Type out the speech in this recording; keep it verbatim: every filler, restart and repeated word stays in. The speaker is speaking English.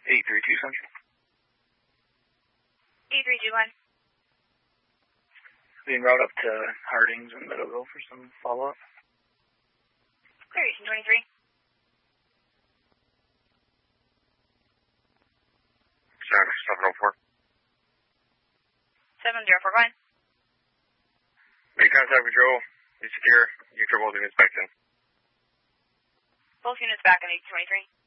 eight three two Central. eight three two one. Being routed up to Hardings in Meadowville for some follow-up. Clear, Houston twenty-three. seven oh four. seven zero four, go ahead. Make contact with Joe. He's secure. You trouble with inspection. Both units back on eight twenty-three.